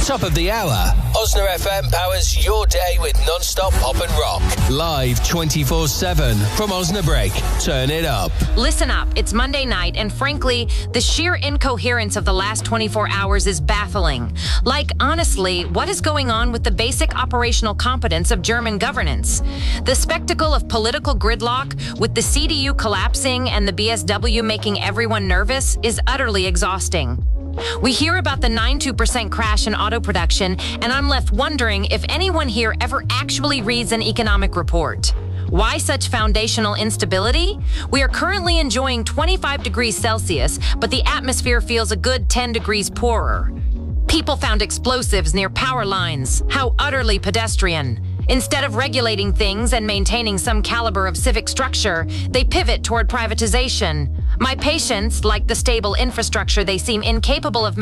Top of the hour, Osna FM powers your day with non-stop pop and rock. Live 24/7 from Osnabrück. Turn it up. Listen up. It's Monday night, and frankly, the sheer incoherence of the last 24 hours is baffling. Like, honestly, what is going on with the basic operational competence of German governance? The spectacle of political gridlock, with the CDU collapsing and the BSW making everyone nervous, is utterly exhausting. We hear about the 9.2% crash in auto production, and I'm left wondering if anyone here ever actually reads an economic report. Why such foundational instability? We are currently enjoying 25 degrees Celsius, but the atmosphere feels a good 10 degrees poorer. People found explosives near power lines. How utterly pedestrian. Instead of regulating things and maintaining some caliber of civic structure, they pivot toward privatization. My patients, like the stable infrastructure they seem incapable of